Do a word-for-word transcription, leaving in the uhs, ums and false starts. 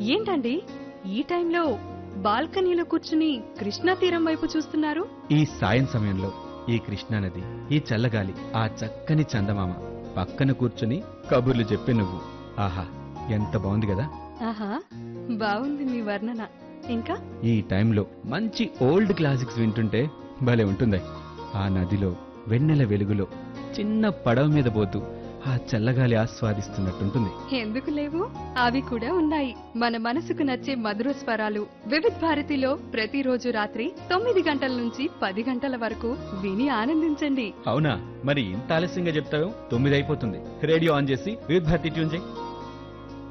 ఏంటండి ఈ టైంలో బాల్కనీలో కూర్చుని కృష్ణా తీరం వైపు చూస్తున్నారు? ఈ సాయం సమయంలో ఈ కృష్ణానది, ఈ చల్లగాలి, ఆ చక్కని చందమామ పక్కన కూర్చుని కబుర్లు చెప్పే నువ్వు, ఆహా ఎంత బాగుంది కదా. ఆహా, బాగుంది మీ వర్ణన. ఇంకా ఈ టైంలో మంచి ఓల్డ్ క్లాసిక్స్ వింటుంటే భలే ఉంటుందే. ఆ నదిలో వెన్నెల వెలుగులో చిన్న పడవ మీద పోతూ ఆ చల్లగాలి ఆస్వాదిస్తున్నట్టుంటుంది. ఎందుకు లేవు, అవి కూడా ఉన్నాయి. మన మనసుకు నచ్చే మధుర స్వరాలు వివిధ్ భారతిలో ప్రతిరోజు రాత్రి తొమ్మిది గంటల నుంచి పది గంటల వరకు విని ఆనందించండి. అవునా, మరి ఇంత ఆలస్యంగా చెప్తావు? తొమ్మిది అయిపోతుంది. రేడియో ఆన్ చేసి వివిధ భారతి ట్యూన్ చేయి.